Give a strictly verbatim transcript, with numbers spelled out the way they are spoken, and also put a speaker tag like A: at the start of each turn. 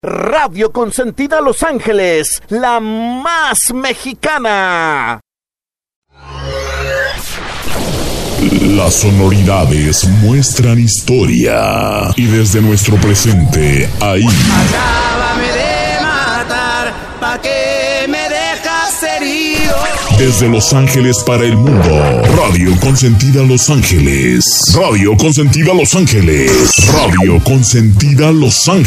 A: Radio Consentida Los Ángeles, la más mexicana.
B: Las sonoridades muestran historia y desde nuestro presente, ahí.
C: Acábame de matar, pa' que me dejas herido.
B: Desde Los Ángeles para el mundo, Radio Consentida Los Ángeles. Radio Consentida Los Ángeles. Radio Consentida Los Ángeles.